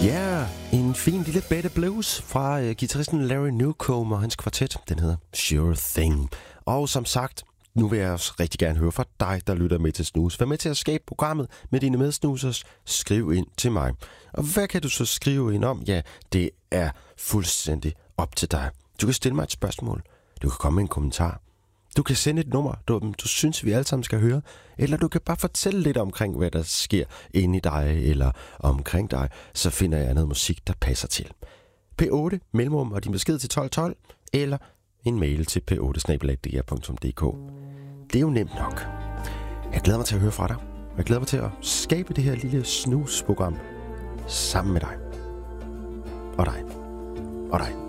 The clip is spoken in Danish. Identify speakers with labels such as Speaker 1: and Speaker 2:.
Speaker 1: Ja, en fin lille bette blues fra guitaristen Larry Newcomb og hans kvartet. Den hedder Sure Thing. Og som sagt, nu vil jeg også rigtig gerne høre fra dig, der lytter med til Snus. Vær med til at skabe programmet med dine medsnusers. Skriv ind til mig. Og hvad kan du så skrive ind om? Ja, det er fuldstændig op til dig. Du kan stille mig et spørgsmål. Du kan komme med en kommentar. Du kan sende et nummer, du synes, vi alle sammen skal høre. Eller du kan bare fortælle lidt omkring, hvad der sker inde i dig eller omkring dig. Så finder jeg noget musik, der passer til. P8, mellemrum og din besked til 1212. Eller en mail til p8@dr.dk. Det er jo nemt nok. Jeg glæder mig til at høre fra dig. Jeg glæder mig til at skabe det her lille snusprogram sammen med dig. Og dig. Og dig.